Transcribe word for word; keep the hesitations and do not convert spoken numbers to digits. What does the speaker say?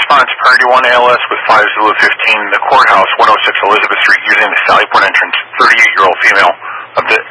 response, priority one A L S with five Zulu fifteen, the courthouse, one oh six Elizabeth Street, using the Sally Point entrance, thirty-eight-year-old female of the